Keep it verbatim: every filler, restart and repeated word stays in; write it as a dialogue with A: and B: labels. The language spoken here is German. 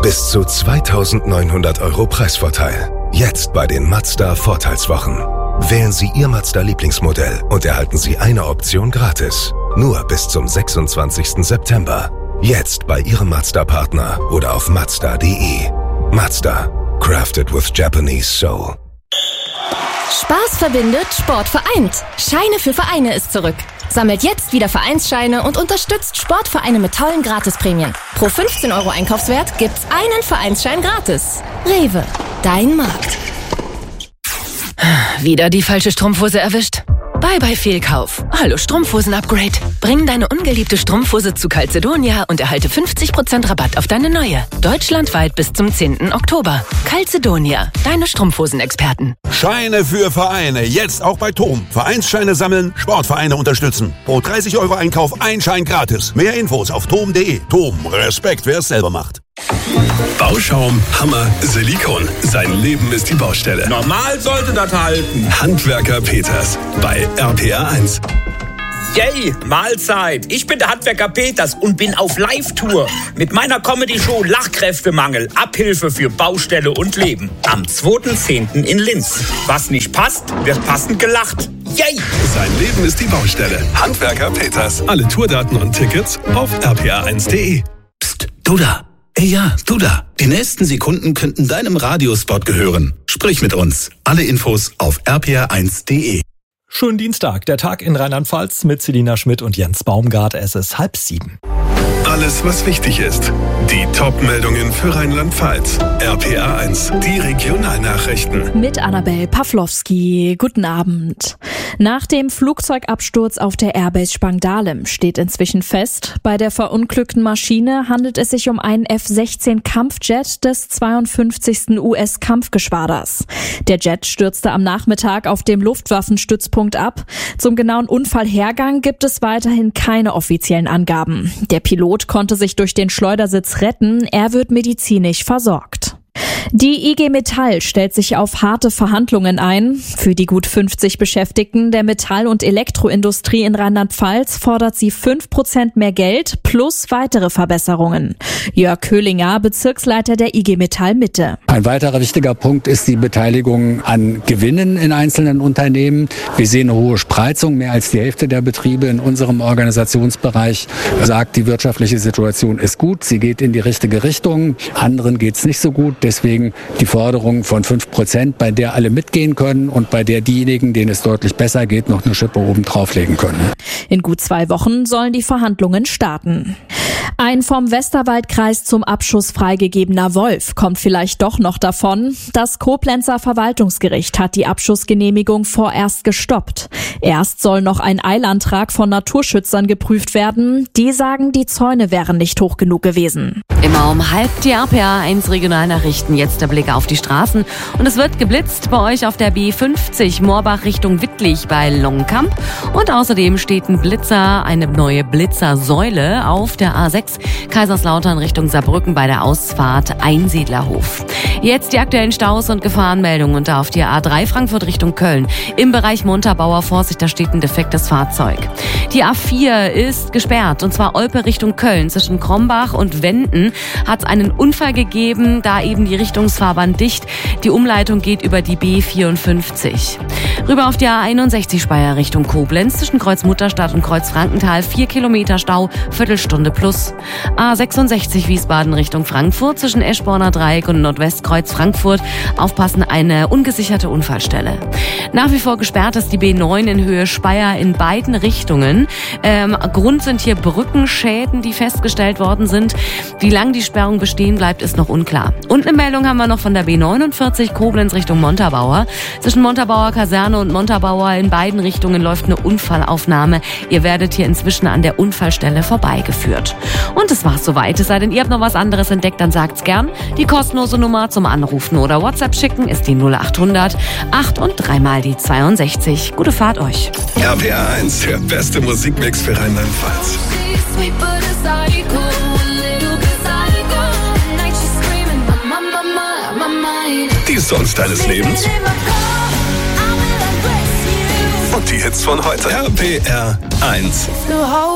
A: Bis zu zweitausendneunhundert Euro Preisvorteil. Jetzt bei den Mazda Vorteilswochen. Wählen Sie Ihr Mazda-Lieblingsmodell und erhalten Sie eine Option gratis. Nur bis zum sechsundzwanzigsten September. Jetzt bei Ihrem Mazda-Partner oder auf mazda punkt de. Mazda. Crafted with Japanese soul.
B: Spaß verbindet, Sport vereint. Scheine für Vereine ist zurück. Sammelt jetzt wieder Vereinsscheine und unterstützt Sportvereine mit tollen Gratisprämien. Pro fünfzehn Euro Einkaufswert gibt's einen Vereinsschein gratis. Rewe, dein Markt.
C: Wieder die falsche Strumpfhose erwischt? Bye bye Fehlkauf. Hallo Strumpfhosen-Upgrade. Bring deine ungeliebte Strumpfhose zu Calzedonia und erhalte fünfzig Prozent Rabatt auf deine neue. Deutschlandweit bis zum zehnten Oktober. Calzedonia, deine Strumpfhosen-Experten.
D: Scheine für Vereine, jetzt auch bei Tom. Vereinsscheine sammeln, Sportvereine unterstützen. Pro dreißig Euro Einkauf ein Schein gratis. Mehr Infos auf tom punkt de. Tom, Respekt, wer es selber macht.
E: Bauschaum, Hammer, Silikon. Sein Leben ist die Baustelle.
F: Normal sollte das halten.
E: Handwerker Peters bei R P R eins.
F: Yay, Mahlzeit. Ich bin der Handwerker Peters und bin auf Live-Tour mit meiner Comedy-Show Lachkräftemangel. Abhilfe für Baustelle und Leben. Am zweiten zehnten in Linz. Was nicht passt, wird passend gelacht. Yay!
E: Sein Leben ist die Baustelle. Handwerker Peters. Alle Tourdaten und Tickets auf r p r eins punkt de.
G: Psst, du da. Ey, ja, du da. Die nächsten Sekunden könnten deinem Radiospot gehören. Sprich mit uns. Alle Infos auf r p r eins punkt de.
H: Schönen Dienstag, der Tag in Rheinland-Pfalz mit Selina Schmidt und Jens Baumgart. Es ist halb sieben.
E: Alles, was wichtig ist. Die Top-Meldungen für Rheinland-Pfalz. R P R eins, die Regionalnachrichten.
I: Mit Annabel Pawlowski. Guten Abend. Nach dem Flugzeugabsturz auf der Airbase Spangdahlem steht inzwischen fest, bei der verunglückten Maschine handelt es sich um einen F sechzehn Kampfjet des zweiundfünfzigsten U S-Kampfgeschwaders. Der Jet stürzte am Nachmittag auf dem Luftwaffenstützpunkt ab. Zum genauen Unfallhergang gibt es weiterhin keine offiziellen Angaben. Der Pilot konnte sich durch den Schleudersitz retten, er wird medizinisch versorgt. Die I G Metall stellt sich auf harte Verhandlungen ein. Für die gut fünfzig Beschäftigten der Metall- und Elektroindustrie in Rheinland-Pfalz fordert sie fünf Prozent mehr Geld plus weitere Verbesserungen. Jörg Köhlinger, Bezirksleiter der I G Metall Mitte.
J: Ein weiterer wichtiger Punkt ist die Beteiligung an Gewinnen in einzelnen Unternehmen. Wir sehen eine hohe Spreizung. Mehr als die Hälfte der Betriebe in unserem Organisationsbereich sagt, die wirtschaftliche Situation ist gut. Sie geht in die richtige Richtung. Anderen geht es nicht so gut. Deswegen die Forderung von fünf Prozent, bei der alle mitgehen können und bei der diejenigen, denen es deutlich besser geht, noch eine Schippe oben drauflegen können.
I: In gut zwei Wochen sollen die Verhandlungen starten. Ein vom Westerwaldkreis zum Abschuss freigegebener Wolf kommt vielleicht doch noch davon. Das Koblenzer Verwaltungsgericht hat die Abschussgenehmigung vorerst gestoppt. Erst soll noch ein Eilantrag von Naturschützern geprüft werden. Die sagen, die Zäune wären nicht hoch genug gewesen.
C: Immer um halb die R P R eins Regionalnachrichten. Jetzt der Blick auf die Straßen. Und es wird geblitzt bei euch auf der B fünfzig Moorbach Richtung Wittlich bei Longenkamp. Und außerdem steht ein Blitzer, eine neue Blitzersäule auf der A sechs Kaiserslautern Richtung Saarbrücken bei der Ausfahrt Einsiedlerhof. Jetzt die aktuellen Staus und Gefahrenmeldungen und auf der A drei Frankfurt Richtung Köln. Im Bereich Montabaur Vorsicht, da steht ein defektes Fahrzeug. Die A vier ist gesperrt und zwar Olpe Richtung Köln. Zwischen Krombach und Wenden hat es einen Unfall gegeben, da eben die Richtungsfahrbahn dicht. Die Umleitung geht über die B vierundfünfzig. Rüber auf die A einundsechzig Speyer Richtung Koblenz. Zwischen Kreuz Mutterstadt und Kreuz Frankenthal vier Kilometer Stau, Viertelstunde plus. A sechsundsechzig Wiesbaden Richtung Frankfurt. Zwischen Eschborner Dreieck und Nordwestkreuz Frankfurt. Aufpassen, eine ungesicherte Unfallstelle. Nach wie vor gesperrt ist die B neun in Höhe Speyer in beiden Richtungen. Ähm, Grund sind hier Brückenschäden, die festgestellt worden sind. Wie lange die Sperrung bestehen bleibt, ist noch unklar. Und eine Meldung haben wir noch von der B neunundvierzig Koblenz Richtung Montabaur. Zwischen Montabaur Kaserne und Montabaur in beiden Richtungen läuft eine Unfallaufnahme. Ihr werdet hier inzwischen an der Unfallstelle vorbeigeführt. Und das war's soweit. Es sei denn, ihr habt noch was anderes entdeckt, dann sagt's gern. Die kostenlose Nummer zum Anrufen oder WhatsApp schicken ist die null achthundert acht und dreimal die zweiundsechzig. Gute Fahrt euch.
E: R P R eins, der beste Musikmix für Rheinland-Pfalz. Die Songs deines Lebens und die Hits von heute. R P R eins.